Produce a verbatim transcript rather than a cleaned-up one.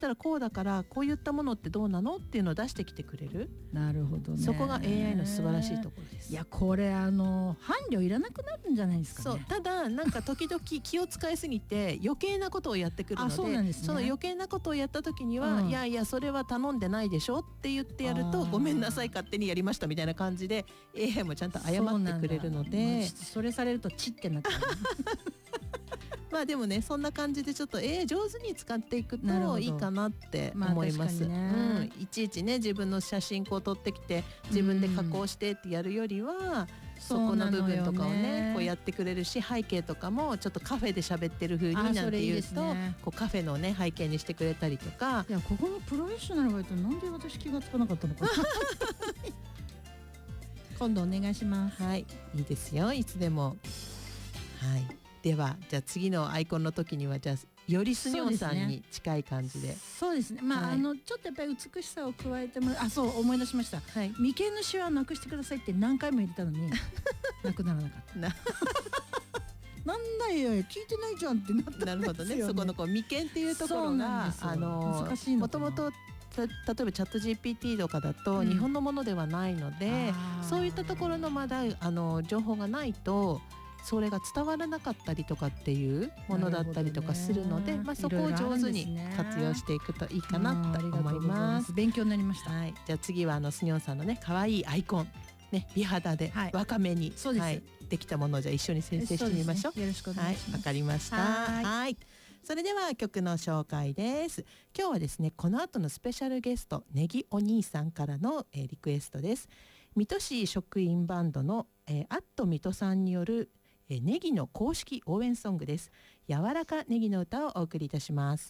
ったらこうだからこういったものってどうなのっていうのを出してきてくれる。 なるほどね。 そこが エーアイ の素晴らしいところです。 いやこれあの伴侶いらなくなるんじゃないですかね。 そうただなんか時々気を使いすぎて余計なことをやってくるの で, そうなんですね、 その余計なことをやった時には、うん、いやいやそれは頼んでないでしょって言ってやるとごめんなさい勝手にやりましたみたいな感じで エーアイ もちゃんと謝ってくれるので、 そ, それされるとチッてなっちゃうまあでもねそんな感じでちょっと エーアイ 上手に使っていくといいかなって思います、まあねうん、いちいちね自分の写真こう撮ってきて自分で加工してってやるよりは、うんそこの部分とかをねこうやってくれるし背景とかもちょっとカフェで喋ってる風になんて言うといい、ね、こうカフェのね背景にしてくれたりとか。 いやここのプロフェッショナルがいてなんで私気がつかなかったのか今度お願いします。 はいいいですよいつでも。はいではじゃあ次のアイコンの時にはじゃあよりスニョンさんに近い感じで。 そうですねまあ、はい、あのちょっとやっぱり美しさを加えてもあそう思い出しました、はい、眉間のシワをなくしてくださいって何回も入れたのになくならなかったななんだよ聞いてないじゃんってなったんですよね。 なるほどねそこのこう眉間っていうところがあの難しいのかな。もともと例えばチャット ジーピーティー とかだと日本のものではないので、うん、そういったところのまだあの情報がないとそれが伝わらなかったりとかっていうものだったりとかするので、まあ、そこを上手に活用していくといいかなと思います。 勉強になりました、 はい、じゃあ次はあのスニョンさんのね可愛いアイコン、ね、美肌で若めに、はいはい、できたものをじゃあ一緒に宣誓してみましょう。 ね、よろしくお願いします。 はい、わかりました。はいはいそれでは曲の紹介です。今日はですねこの後のスペシャルゲストネギお兄さんからの、えー、リクエストです。水戸市職員バンドの、えー、アット水戸さんによるネギの公式応援ソングです。柔らかネギの歌をお送りいたします。